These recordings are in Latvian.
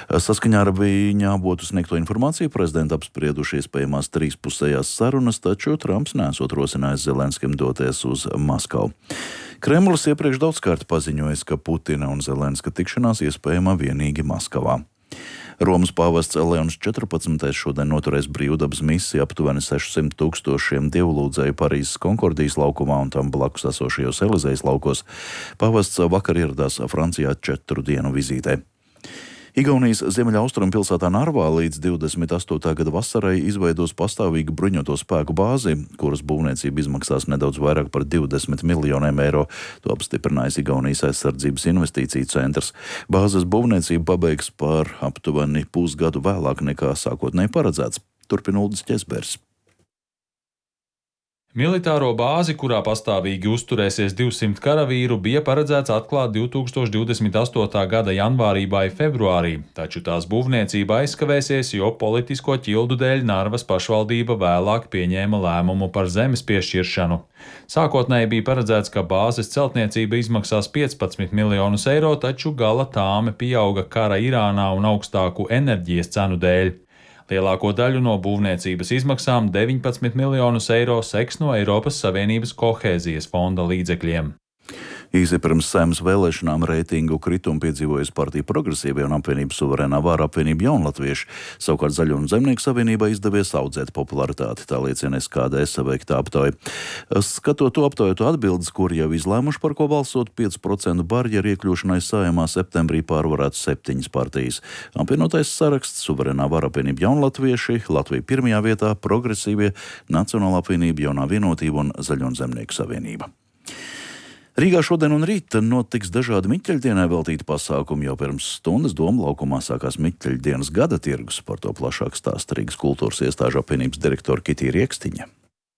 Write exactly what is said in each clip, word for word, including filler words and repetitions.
Saskaņā ar viņa avotu sniegto informāciju prezidenti apsprieduši iespējamās trīspusējās sarunas, taču Trumps nesot rosinājis Zelenskim doties uz Maskavu. Kremlis iepriekš daudzkārt paziņojis, ka Putina un Zelenska tikšanās iespējama vienīgi Maskavā. Romas pāvests Leons četrpadsmitais šodien noturēs brīvdabas misiju aptuveni sešsimt tūkstošiem dievlūdzēju Parīzes Konkordijas laukumā un tam blakus esošajos Elizejas laukos. Pāvests vakar ieradās Francijā četru dienu vizītē. Igaunijas ziemeļaustrumu pilsētā Narvā līdz divdesmit astotā gada vasarai izveidos pastāvīgu bruņoto spēku bāzi, kuras būvniecība izmaksās nedaudz vairāk par divdesmit miljoniem eiro. To apstiprinājis Igaunijas aizsardzības investīciju centrs. Bāzes būvniecību pabeigs par aptuveni pusgadu vēlāk nekā sākotnēji paredzēts. Turpina Uldis Ķesbergs. Militāro bāzi, kurā pastāvīgi uzturēsies divsimt karavīru, bija paredzēts atklāt divtūkstoš divdesmit astotā gada janvārī vai februārī, taču tās būvniecība aizkavēsies, jo politisko ķildu dēļ Narvas pašvaldība vēlāk pieņēma lēmumu par zemes piešķiršanu. Sākotnēji bija paredzēts, ka bāzes celtniecība izmaksās piecpadsmit miljonus eiro, taču gala tāme pieauga kara Irānā un augstāku enerģijas cenu dēļ. Lielāko daļu no būvniecības izmaksām deviņpadsmit miljonus eiro seks no Eiropas Savienības kohēzijas fonda līdzekļiem. Īsi pirms Saeimas vēlēšanām reitingu kritumu piedzīvojusi partija Progresīvie un apvienība Suverēnā vāra apvienība Jaunlatvieši. Savukārt Zaļo un Zemnieku savienībā izdevies audzēt popularitāti, tā liecina S K D veikta aptauja. Skatot to aptaujotu atbildes, kuri jau izlēmuši par ko balsot, pieci procenti barjeru iekļūšanai Saeimā septembrī pārvarētu septiņas partijas. Apvienotais saraksts Suverēnā vāra apvienība Jaunlatvieši, Latvija pirmajā vietā, Progresīvie, Nacionālā apvienība, Jaunā vienotība un Zaļo un Zemnieku savienība. Rīgā šodien un rīt notiks dažādi Miķeļdienai veltīti pasākumi. Jau pirms stundas Doma laukumā sākās Miķeļdienas gada tirgus. Par to plašāk stāsta Rīgas kultūras iestāžu apvienības direktore Kitija Riekstiņa.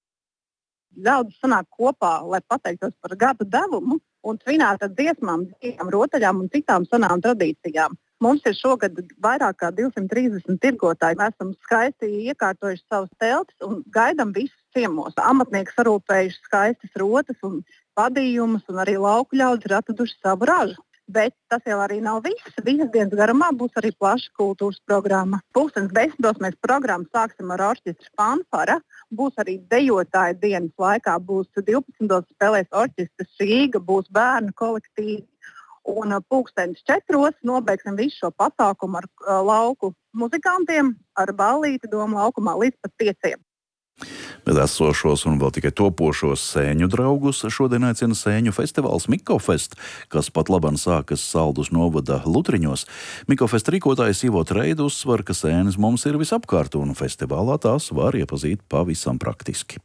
Ļaudis sanāk kopā, lai pateiktos par gada devumu un svinētu ar dziesmām, dzīvām, rotaļām un citām senām tradīcijām. Mums ir šogad vairāk kā divsimt trīsdesmit tirgotāji. Mēs esam skaisti iekārtojuši savus teltis un gaidām visus ciemos. Amatnieki sarūpējuši skaistas rotas un vadījumus, un arī lauku ļaudis ir atraduši savu ražu. Bet tas jau arī nav viss. Visas dienas garumā būs arī plaša kultūras programma. Pūkstens desmitos mēs programmu sāksim ar orķestra fanfara. Būs arī dejotāja dienas laikā. Būs divpadsmitos spēlēs orķestrs Rīga, būs bērnu kolektīvi. Un pūkstens četros nobeigsim visu šo pasākumu ar uh, lauku muzikantiem, ar ballīti Doma laukumā līdz pat pieciem. Bet esošos un vēl tikai topošos sēņu draugus šodien aicina sēņu festivāls Mikofest, kas pat labam sākas Saldus novada Lutriņos. Mikofest rīkotājs Ivo Treida uzsver, ka sēnes mums ir visapkārt un festivālā tās var iepazīt pavisam praktiski.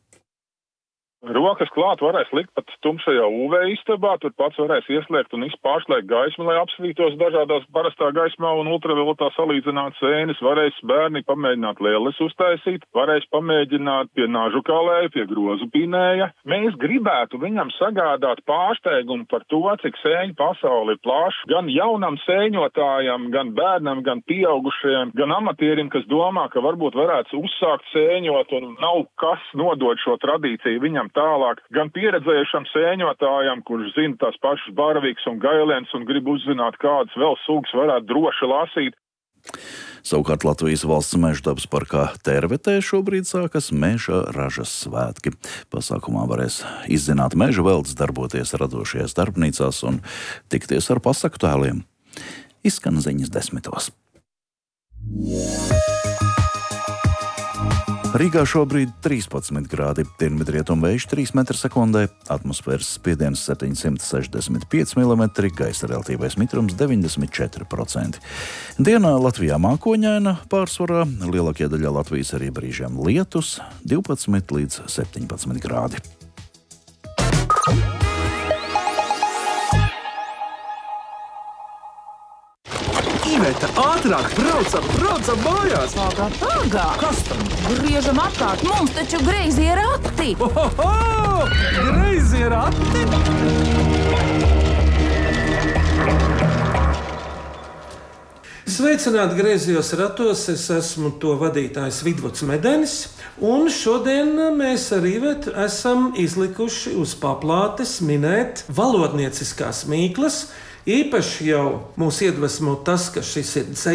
Rokas klāt varēs likt pat tumšajā U V istabā, tur pats varēs ieslēgt un izpārslēgt gaismu, lai apsvītos dažādās parastā gaismā un ultravioletā salīdzināt sēnes. Varēs bērni pamēģināt lēles uztaisīt, varēs pamēģināt pie nažu kalēja, pie grozu pinēja. Mēs gribētu viņam sagādāt pārsteigumu par to, cik sēņu pasauli ir plaša. Gan jaunam sēņotājam, gan bērnam, gan pieaugušajiem, gan amatierim, kas domā, ka varbūt varētu uzsākt sēņot un nav kas nodot šo tradīciju viņam tālāk, gan pieredzējušam sēņotājam, kurš zina tās pašas baravīgas un gailēns un grib uzzināt, kādas vēl sugas varētu droši lasīt. Savukārt Latvijas valsts meždabas parkā Tervetē šobrīd sākas meža ražas svētki. Pasākumā varēs izzināt meža veltes, darboties radošajās darbnīcās un tikties ar pasaku tēliem. Izskan ziņas desmitos. Rīgā šobrīd trīspadsmit grādi, dienvidrietumu vējš trīs metri sekundē, atmosfēras spiediens septiņsimt sešdesmit pieci milimetri, gaisa relatīvais mitrums deviņdesmit četri procenti. Dienā Latvijā mākoņaina pārsvarā, lielākajā daļā Latvijas arī brīžiem lietus, divpadsmit līdz septiņpadsmit grādi. Iveta, ātrāk, braucam, braucam mājās! Pagā, pagā! Kas tam? Griežam apkārt, mums taču greizi ir rati! Ohoho! Greizi ir rati! Sveicināti griezījos ratos, es esmu to vadītājs Vidvuds Medenis, un šodien mēs ar Ivetu esam izlikuši uz paplātes minēt valodnieciskās mīklas. Īpaši jau mūs iedvesmo tas, ka šis ir